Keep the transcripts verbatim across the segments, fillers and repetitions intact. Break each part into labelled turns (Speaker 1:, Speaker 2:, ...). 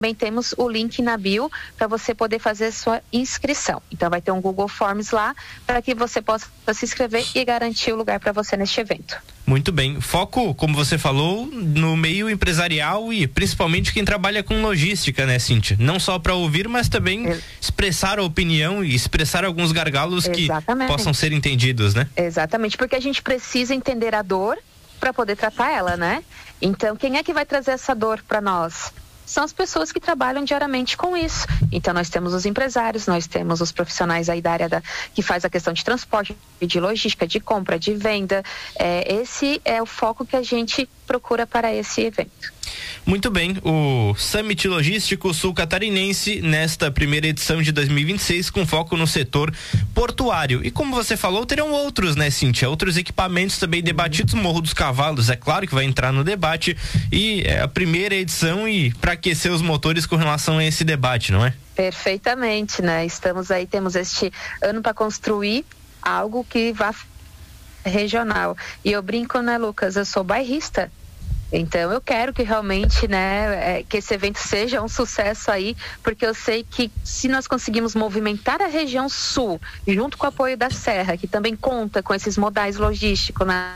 Speaker 1: também temos o link na bio para você poder fazer sua inscrição. Então vai ter um Google Forms lá para que você possa se inscrever e garantir o lugar para você neste evento.
Speaker 2: Muito bem. Foco, como você falou, no meio empresarial e principalmente quem trabalha com logística, né, Cíntia? Não só para ouvir, mas também é. expressar a opinião e expressar alguns gargalos Exatamente. que possam ser entendidos, né?
Speaker 1: Exatamente, porque a gente precisa entender a dor para poder tratar ela, né? Então, quem é que vai trazer essa dor para nós? São as pessoas que trabalham diariamente com isso. Então nós temos os empresários, nós temos os profissionais aí da área da, que faz a questão de transporte, de logística, de compra, de venda. É, esse é o foco que a gente procura para esse evento.
Speaker 2: Muito bem, o Summit Logístico Sul Catarinense nesta primeira edição de dois mil e vinte e seis com foco no setor portuário. E como você falou, terão outros, né, Cíntia? Outros equipamentos também debatidos. Morro dos Cavalos, é claro que vai entrar no debate, e é a primeira edição e para aquecer os motores com relação a esse debate, não é?
Speaker 1: Perfeitamente, né? Estamos aí, temos este ano para construir algo que vá regional. E eu brinco, né, Lucas? Eu sou bairrista. Então eu quero que realmente, né, é, que esse evento seja um sucesso aí, porque eu sei que se nós conseguimos movimentar a região sul, junto com o apoio da Serra, que também conta com esses modais logísticos, né,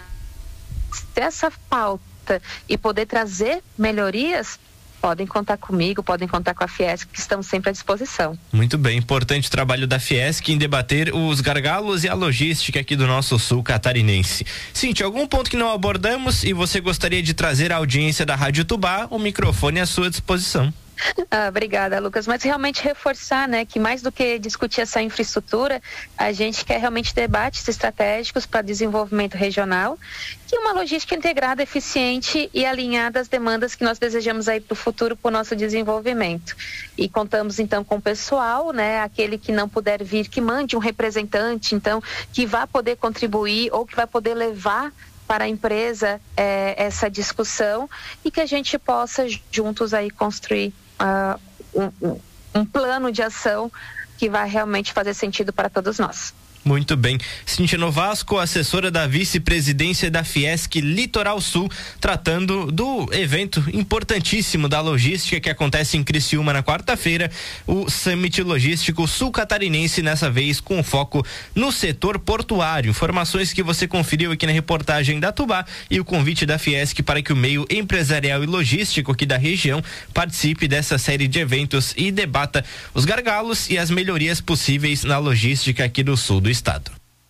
Speaker 1: ter essa pauta e poder trazer melhorias, podem contar comigo, podem contar com a Fiesc, que estamos sempre à disposição.
Speaker 2: Muito bem, importante o trabalho da Fiesc em debater os gargalos e a logística aqui do nosso sul catarinense. Cíntia, algum ponto que não abordamos e você gostaria de trazer à audiência da Rádio Tubá, o microfone é à sua disposição.
Speaker 1: Ah, obrigada, Lucas, mas realmente reforçar, né, que mais do que discutir essa infraestrutura, a gente quer realmente debates estratégicos para desenvolvimento regional e uma logística integrada, eficiente e alinhada às demandas que nós desejamos aí para o futuro, para o nosso desenvolvimento. E contamos então com o pessoal, né, aquele que não puder vir, que mande um representante, então, que vá poder contribuir ou que vai poder levar para a empresa é, essa discussão e que a gente possa juntos aí construir uh, um, um plano de ação que vai realmente fazer sentido para todos nós.
Speaker 2: Muito bem. Cíntia Novasco, assessora da vice-presidência da Fiesc Litoral Sul, tratando do evento importantíssimo da logística que acontece em Criciúma na quarta-feira, o Summit Logístico Sul Catarinense, nessa vez com foco no setor portuário. Informações que você conferiu aqui na reportagem da Tubá e o convite da Fiesc para que o meio empresarial e logístico aqui da região participe dessa série de eventos e debata os gargalos e as melhorias possíveis na logística aqui do sul do estado.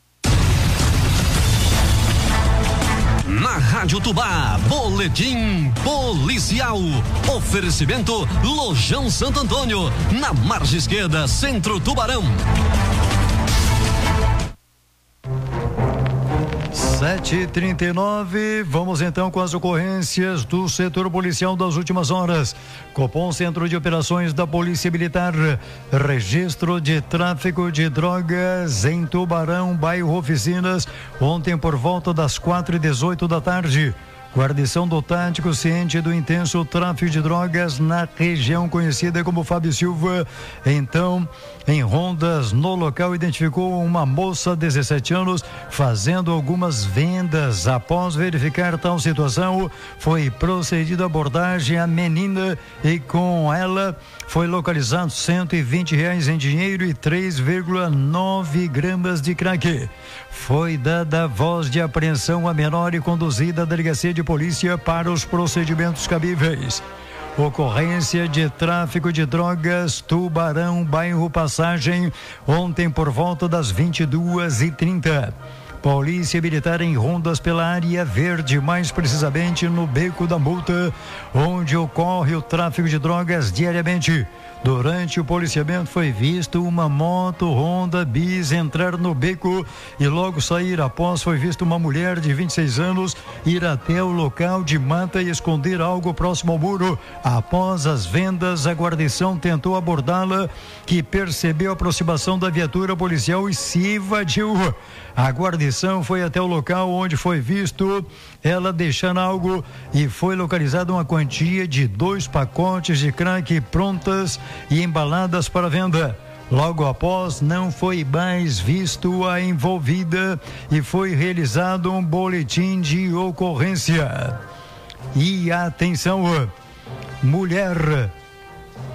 Speaker 3: Na Rádio Tubá, boletim policial. Oferecimento Lojão Santo Antônio, na margem esquerda, Centro Tubarão.
Speaker 4: sete e trinta e nove, vamos então com as ocorrências do setor policial das últimas horas. Copom, Centro de Operações da Polícia Militar, registro de tráfico de drogas em Tubarão, bairro Oficinas, ontem por volta das quatro e dezoito da tarde. Guarnição do Tático, ciente do intenso tráfico de drogas na região conhecida como Fábio Silva, então, em rondas no local, identificou uma moça de dezessete anos fazendo algumas vendas. Após verificar tal situação, foi procedida a abordagem à menina e com ela foi localizado cento e vinte reais em dinheiro e três vírgula nove gramas de crack. Foi dada voz de apreensão à menor e conduzida à delegacia de polícia para os procedimentos cabíveis. Ocorrência de tráfico de drogas, Tubarão, bairro Passagem, ontem por volta das vinte e duas e trinta. Polícia Militar em rondas pela área verde, mais precisamente no Beco da Multa, onde ocorre o tráfico de drogas diariamente. Durante o policiamento foi visto uma moto Honda Bis entrar no beco e logo sair. Após foi visto uma mulher de vinte e seis anos ir até o local de mata e esconder algo próximo ao muro. Após as vendas, a guarnição tentou abordá-la, que percebeu a aproximação da viatura policial e se evadiu. A guarnição foi até o local onde foi visto ela deixando algo e foi localizada uma quantia de dois pacotes de crack prontas e embaladas para venda. Logo após, não foi mais visto a envolvida e foi realizado um boletim de ocorrência. E atenção, mulher